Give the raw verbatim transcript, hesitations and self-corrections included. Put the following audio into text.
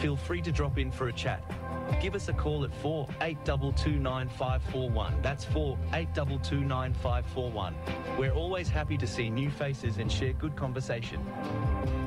feel free to drop in for a chat. Give us a call at four eight two two nine five four one. That's four eight two two nine five four one. We're always happy to see new faces and share good conversation.